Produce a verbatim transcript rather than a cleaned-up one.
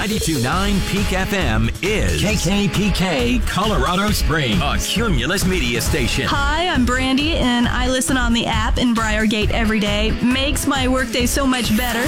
ninety-two point nine Peak F M is K K P K Colorado Springs, a Cumulus media station. Hi, I'm Brandy, and I listen on the app in Briargate every day. Makes my workday so much better.